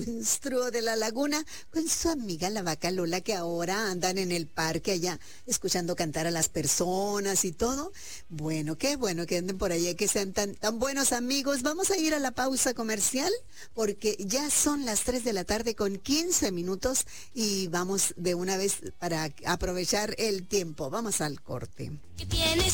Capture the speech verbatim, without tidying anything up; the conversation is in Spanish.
monstruo de la laguna con su amiga la vaca Lola, que ahora andan en el parque allá escuchando cantar a las personas y todo. Bueno, qué bueno que anden por allá, que sean tan, tan buenos amigos. Vamos a ir a la pausa comercial porque ya son las tres de la tarde con quince minutos y vamos de una vez para aprovechar el tiempo. Vamos al corte.